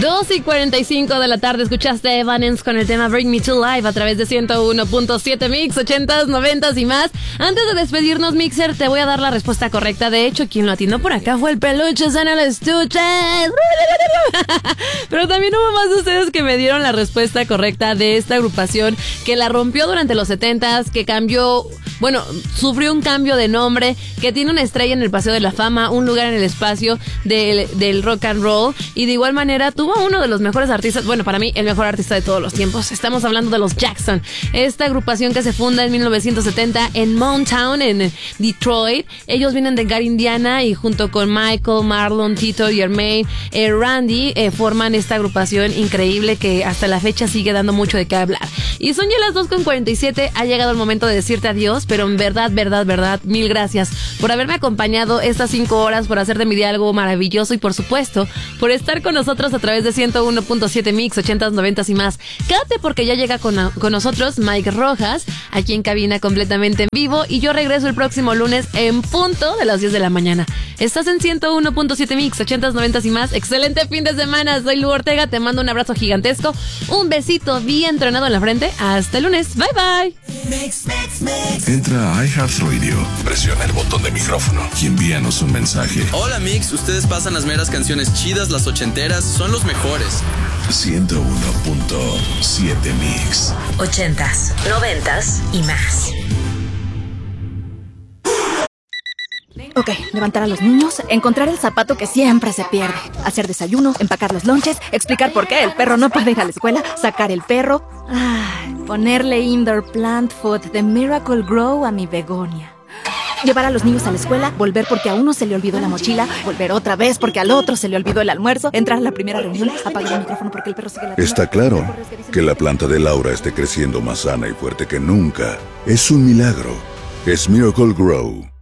2:45 de la tarde, escuchaste Evanescence con el tema Bring Me to Life a través de 101.7 Mix, 80s, 90s y más. Antes de despedirnos, Mixer, te voy a dar la respuesta correcta. De hecho, quien lo atinó por acá fue el Peluche en el estuche. Pero también hubo más de ustedes que me dieron la respuesta correcta de esta agrupación que la rompió durante los 70s, que cambió, bueno, sufrió un cambio de nombre, que tiene una estrella en el Paseo de la Fama, un lugar en el espacio del rock and roll, y de igual manera tuvo uno de los mejores artistas, bueno, para mí el mejor artista de todos los tiempos. Estamos hablando de los Jackson, esta agrupación que se funda en 1970 en Mountown, en Detroit. Ellos vienen de Gary, Indiana, y junto con Michael, Marlon, Tito, Jermaine, Randy, forman esta agrupación increíble que hasta la fecha sigue dando mucho de qué hablar. Y son ya las 2:47, ha llegado el momento de decirte adiós, pero en verdad, mil gracias por haberme acompañado estas 5 horas, por hacer de mi día algo maravilloso y por supuesto, por estar con nosotros a través de 101.7 Mix, 80s, 90s y más. Quédate porque ya llega con nosotros Mike Rojas, aquí en cabina completamente en vivo, y yo regreso el próximo lunes en punto de las 10 de la mañana. Estás en 101.7 Mix, 80s, 90s y más. Excelente fin de semana, soy Lu Ortega, te mando un abrazo gigantesco, un besito bien tronado en la frente, hasta el lunes, bye bye. Entra a iHeartRadio, presiona el botón de micrófono y envíanos un mensaje. Hola Mix, ustedes pasan las meras canciones chidas, las ochenteras, son los mejores. 101.7 Mix, 80s, 90s y más. Ok, levantar a los niños, encontrar el zapato que siempre se pierde, hacer desayuno, empacar los lonches, explicar por qué el perro no puede ir a la escuela, sacar el perro, ponerle indoor plant food de Miracle Grow a mi begonia. Llevar a los niños a la escuela, volver porque a uno se le olvidó la mochila, volver otra vez porque al otro se le olvidó el almuerzo, entrar a la primera reunión, apagar el micrófono porque el perro sigue la... Está claro que la planta de Laura esté creciendo más sana y fuerte que nunca. Es un milagro. Es Miracle Grow.